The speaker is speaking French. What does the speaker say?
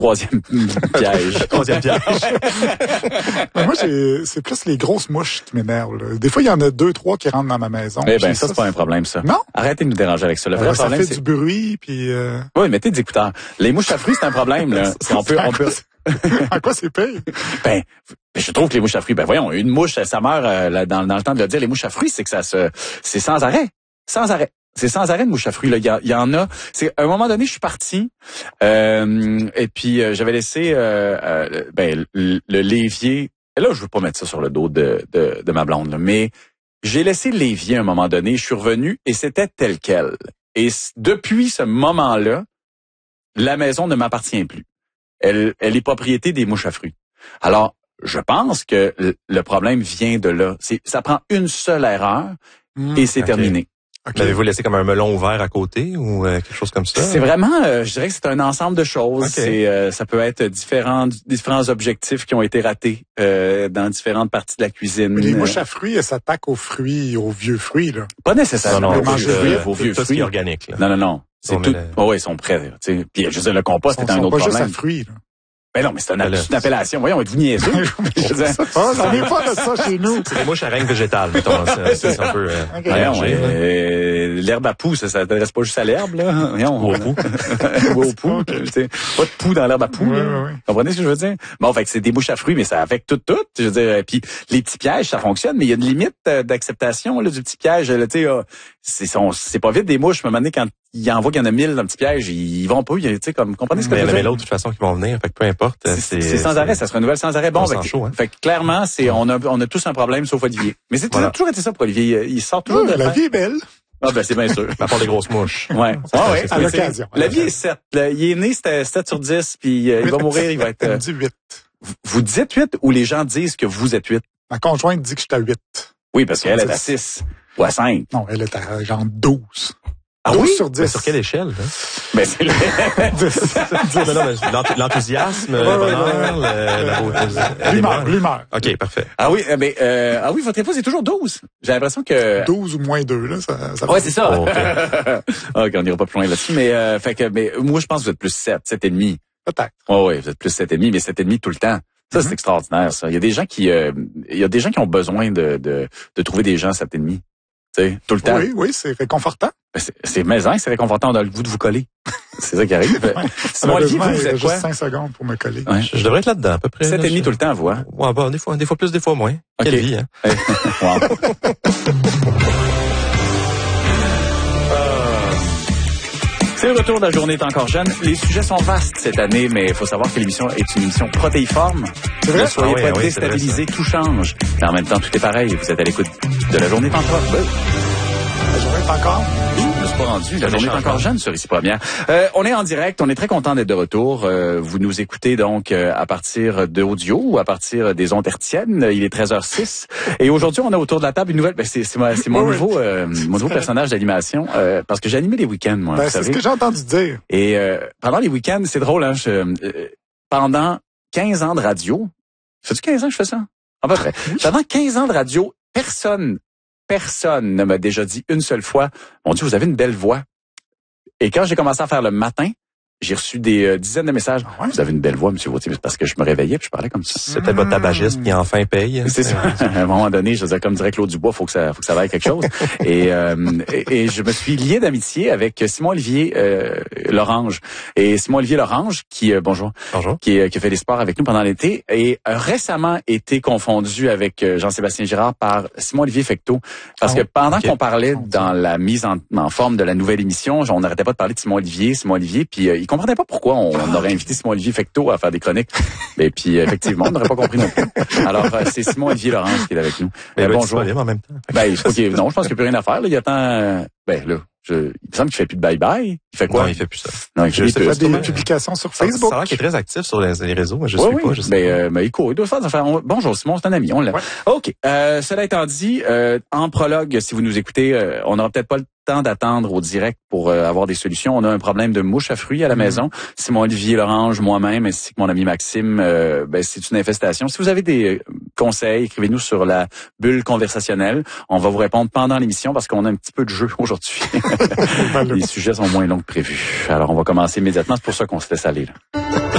Troisième piège. Troisième piège. Mais moi, c'est plus les grosses mouches qui m'énervent. Là. Des fois, il y en a 2, 3 qui rentrent dans ma maison. Eh ben, ça, c'est pas un problème, ça. Non? Arrêtez de nous déranger avec ça. Le vrai Ça problème, fait du bruit, puis... Oui, mettez des écouteurs. Les mouches à fruits, c'est un problème, là. On peut... En quoi c'est pire? Ben, je trouve que les mouches à fruits, ben voyons, une mouche, ça meurt dans le temps de le dire. Les mouches à fruits, c'est que c'est sans arrêt. Sans arrêt. C'est sans arrêt de mouches à fruits. Là. Il y en a. C'est à un moment donné, je suis parti et puis j'avais laissé le l'évier. Et là, je veux pas mettre ça sur le dos de ma blonde, là, mais j'ai laissé l'évier à un moment donné. Je suis revenu et c'était tel quel. Et depuis ce moment-là, la maison ne m'appartient plus. Elle est propriété des mouches à fruits. Alors, je pense que le problème vient de là. Ça prend une seule erreur et c'est terminé. Okay. L'avez-vous laissé comme un melon ouvert à côté ou quelque chose comme ça? C'est vraiment, je dirais que c'est un ensemble de choses. Okay. Ça peut être différents objectifs qui ont été ratés dans différentes parties de la cuisine. Mais les mouches à fruits, elles s'attaquent aux fruits, aux vieux fruits, là. Pas nécessairement aux vieux fruits. Ce qui est organique, là. Non. C'est tout. Oui, ils sont prêts. Puis je veux dire, le compost c'est un autre problème. Pas juste à fruits, là. Ben non, mais c'est une appellation. Voyons, êtes-vous niaiseux? Ça n'est pas de ça chez nous. C'est des mouches à règne végétale, mettons. C'est un peu... l'herbe à poux, ça s'adresse pas juste à l'herbe, là. Voyons, au poux. Au poux. Pas de poux dans l'herbe à poux. Vous comprenez ce que je veux dire? Bon, fait que c'est des mouches à fruits, mais ça affecte tout. Je veux dire, puis les petits pièges, ça fonctionne, mais il y a une limite d'acceptation, là, du petit piège. Là, tu sais, c'est pas vite des mouches, mais à un moment donné, quand il en voit qu'il y en a 1000 dans le petit piège, ils vont pas, tu sais, comme, comprenez ce que je veux dire? Mais l'autre, de toute façon, qui vont venir, fait que peu importe. C'est sans arrêt, ça se renouvelle sans arrêt. Bon, fait que clairement, on a tous un problème, sauf Olivier. Mais c'est toujours été ça pour Olivier. Il sort toujours de la vie est belle. Ah, ben, c'est bien sûr. À part des grosses mouches. Ouais. À l'occasion. La vie est 7. Il est né, c'était 7 sur 10, puis il va mourir, il va être... Elle dit 8. Vous dites 8 ou les gens disent que vous êtes 8? Ma conjointe dit que je suis à 8. Oui, parce qu'elle est à 6 ou à 5. Non, elle est à genre 12. Ah 12 oui? sur 10. Mais sur quelle échelle? Hein? Ben, c'est l'enthousiasme, le bonheur, la beauté. L'humeur. OK, parfait. Ah oui, mais votre épouse est toujours 12. J'ai l'impression que... 12 ou moins 2, là, ça ouais, c'est ça. Oh, okay. OK, on n'ira pas plus loin là-dessus, mais moi, je pense que vous êtes plus 7, 7,5. Peut-être. Oui, vous êtes plus 7,5, mais 7,5 tout le temps. Ça, c'est extraordinaire, ça. Il y a des gens qui ont besoin de trouver des gens 7,5. Tu sais, tout le temps. Oui, c'est réconfortant. Ben, c'est maison, c'est réconfortant, on a le goût de vous coller. C'est ça qui arrive. Simon Olivier, vous êtes quoi? Juste 5 secondes pour me coller. Ouais. Je devrais être là-dedans, à peu près. 7,5 tout le temps, vous, hein? Ouais, bah, des fois plus, des fois moins. Okay. Quelle vie, hein? Wow. C'est le retour de la journée est encore jeune. Les sujets sont vastes cette année, mais il faut savoir que l'émission est une émission protéiforme. C'est vrai? Ne soyez pas déstabilisés, tout change. Mais en même temps, tout est pareil. Vous êtes à l'écoute de la journée est encore. La journée est encore? Je ne me suis pas rendu. La journée est encore jeune sur Ici Première. On est en direct. On est très content d'être de retour. Vous nous écoutez donc à partir d'audio ou à partir des ondes hertziennes. Il est 13h06. Et aujourd'hui, on a autour de la table une nouvelle... c'est mon nouveau personnage d'animation. Parce que j'ai animé les week-ends, moi. Ben, c'est ce que j'ai entendu dire. Et pendant les week-ends, c'est drôle, hein. Pendant 15 ans de radio... Fais-tu 15 ans que je fais ça? À peu près. Pendant 15 ans de radio, personne ne m'a déjà dit une seule fois, mon Dieu, vous avez une belle voix. Et quand j'ai commencé à faire le matin, j'ai reçu des dizaines de messages. Ah ouais? Vous avez une belle voix, M. Vautier, parce que je me réveillais puis je parlais comme ça. C'était votre tabagiste qui enfin paye. C'est ça. À un moment donné, je veux dire, comme dirait Claude Dubois, faut que ça vaille quelque chose. et je me suis lié d'amitié avec Simon-Olivier Lorange. Et Simon-Olivier Lorange, qui bonjour. Qui a fait des sports avec nous pendant l'été, et a récemment été confondu avec Jean-Sébastien Girard par Simon-Olivier Fecteau. Parce que pendant qu'on parlait dans la mise en forme de la nouvelle émission, on n'arrêtait pas de parler de Simon-Olivier, puis il comprenait pas pourquoi on aurait invité Simon-Olivier Fecteau à faire des chroniques. Et puis, effectivement, on n'aurait pas compris non plus. Alors, c'est Simon-Olivier Lorange qui est avec nous. Bonjour. En même temps. Ben, je pense qu'il n'y a plus rien à faire, là. Il y a tant, il me semble qu'il fait plus de bye-bye. Il fait quoi? Non, il fait plus ça. Non, il fait des publications sur Facebook. Ça a l'air qu'il est très actif sur les réseaux, mais je sais pas. Je sais pas. Il doit faire des affaires. Bonjour Simon, c'est un ami, on l'aime. Ouais. OK. Cela étant dit, en prologue, si vous nous écoutez, on n'aura peut-être pas le temps d'attendre au direct pour avoir des solutions. On a un problème de mouche à fruits à la maison. Simon-Olivier Lorange, moi-même, ainsi que mon ami Maxime, c'est une infestation. Si vous avez des conseils, écrivez-nous sur la bulle conversationnelle. On va vous répondre pendant l'émission parce qu'on a un petit peu de jeu aujourd'hui. Les sujets sont moins longs que prévu. Alors, on va commencer immédiatement. C'est pour ça qu'on se laisse aller, là.